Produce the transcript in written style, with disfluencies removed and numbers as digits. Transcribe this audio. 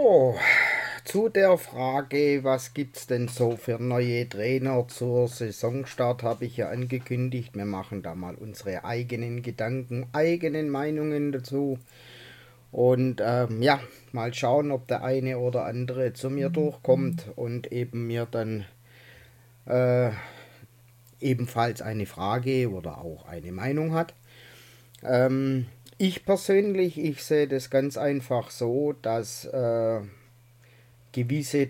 Ja, zu der Frage, was gibt's denn so für neue Trainer zur Saisonstart, habe ich ja angekündigt. Wir machen da mal unsere eigenen Gedanken, eigenen Meinungen dazu. Und ja, mal schauen, ob der eine oder andere zu mir durchkommt und eben mir dann äh, ebenfalls eine Frage oder auch eine Meinung hat. Ich persönlich, ich sehe das ganz einfach so, dass gewisse